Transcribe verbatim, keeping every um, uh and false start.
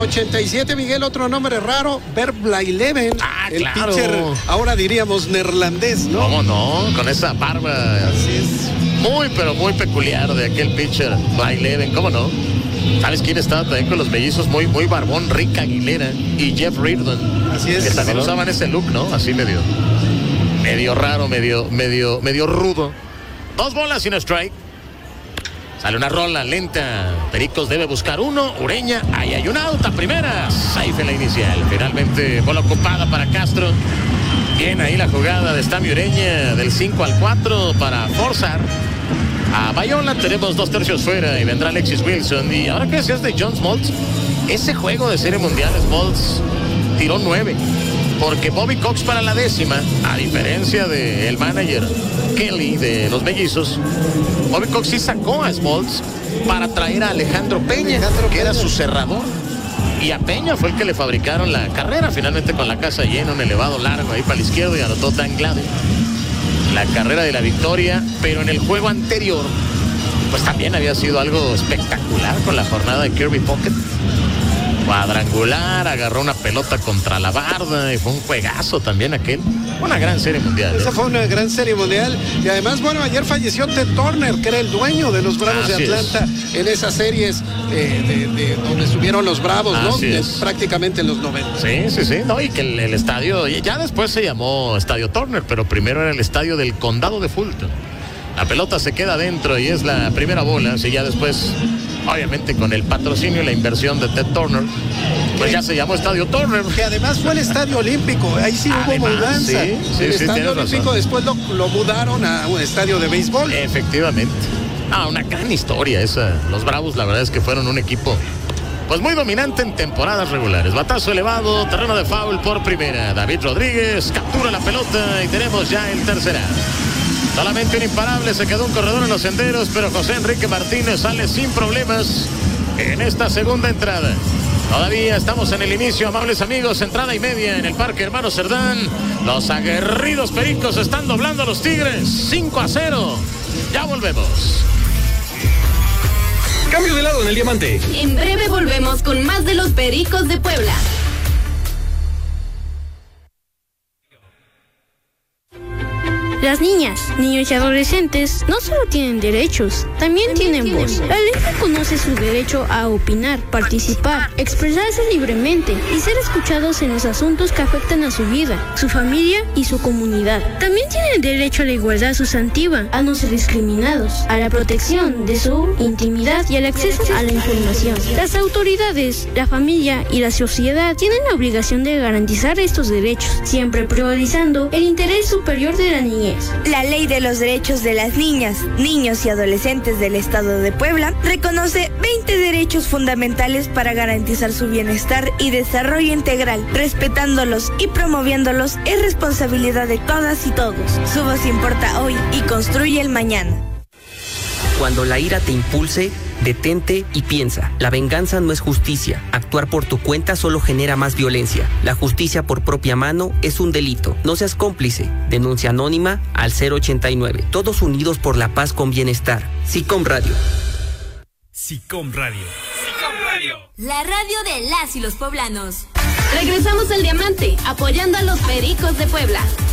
ochenta y siete, Miguel, otro nombre raro, Verblijleven. Ah, el claro. pitcher, ahora diríamos neerlandés, ¿no? ¿Cómo no? Con esa barba. Así es. Muy, pero muy peculiar de aquel pitcher, Blijleven, ¿cómo no? ¿Sabes quién estaba también con los mellizos? Muy, muy barbón, Rick Aguilera y Jeff Reardon. Así es. Que también ¿no? usaban ese look, ¿no? Así medio, medio raro, medio, medio, medio rudo. Dos bolas sin strike. Sale una rola lenta. Pericos debe buscar uno. Ureña, ahí hay un out a primera. Safe en la inicial. Finalmente, bola ocupada para Castro. Bien ahí la jugada de Stami Ureña del cinco al cuatro para forzar a Bayona. Tenemos dos tercios fuera y vendrá Alexis Wilson. Y ahora que decías de John Smoltz, ese juego de Serie Mundial, Smoltz tiró nueve. Porque Bobby Cox para la décima, a diferencia del manager Kelly de los mellizos, Bobby Cox sí sacó a Smoltz para traer a Alejandro Peña, Alejandro que Peña. Era su cerrador. Y a Peña fue el que le fabricaron la carrera, finalmente con la casa llena, un elevado largo ahí para la izquierda y anotó Dan Gladden la carrera de la victoria. Pero en el juego anterior, pues también había sido algo espectacular con la jornada de Kirby Puckett. Cuadrangular, agarró una pelota contra la barda y fue un juegazo también aquel. Una gran serie mundial. Esa ¿eh? fue una gran serie mundial. Y además, bueno, ayer falleció Ted Turner, que era el dueño de los Bravos Así de Atlanta es. en esas series eh, de, de donde estuvieron los Bravos, ¿no? De, prácticamente en los noventa. Sí, sí, sí. No, y que el, el estadio, ya después se llamó Estadio Turner, pero primero era el estadio del Condado de Fulton. La pelota se queda adentro y es la primera bola. Si ya después, obviamente con el patrocinio y la inversión de Ted Turner, pues ya se llamó Estadio Turner. Que además fue el Estadio Olímpico. Ahí sí hubo además, mudanza. Sí, sí, el sí, Estadio Olímpico razón. Después lo, lo mudaron a un estadio de béisbol. Efectivamente. Ah, una gran historia esa. Los Bravos, la verdad es que fueron un equipo pues muy dominante en temporadas regulares. Batazo elevado, terreno de foul por primera. David Rodríguez captura la pelota y tenemos ya el tercer out. Solamente un imparable, se quedó un corredor en los senderos, pero José Enrique Martínez sale sin problemas en esta segunda entrada. Todavía estamos en el inicio, amables amigos, entrada y media en el Parque Hermano Cerdán. Los aguerridos Pericos están doblando a los Tigres, cinco a cero. Ya volvemos. Cambio de lado en el diamante. En breve volvemos con más de los Pericos de Puebla. Las niñas, niños y adolescentes no solo tienen derechos, también, también tienen voz. La ley reconoce su derecho a opinar, participar, expresarse libremente y ser escuchados en los asuntos que afectan a su vida, su familia y su comunidad. También tienen derecho a la igualdad sustantiva, a no ser discriminados, a la protección de su intimidad y al acceso a la información. Las autoridades, la familia y la sociedad tienen la obligación de garantizar estos derechos, siempre priorizando el interés superior de la niñez. La Ley de los Derechos de las Niñas, Niños y Adolescentes del Estado de Puebla reconoce veinte derechos fundamentales para garantizar su bienestar y desarrollo integral. Respetándolos y promoviéndolos es responsabilidad de todas y todos. Su voz importa hoy y construye el mañana. Cuando la ira te impulse, detente y piensa. La venganza no es justicia. Actuar por tu cuenta solo genera más violencia. La justicia por propia mano es un delito. No seas cómplice. Denuncia anónima al cero ochenta y nueve. Todos unidos por la paz con bienestar. SICOM Radio. SICOM Radio. SICOM Radio. La radio de las y los poblanos. Regresamos al diamante, apoyando a los Pericos de Puebla.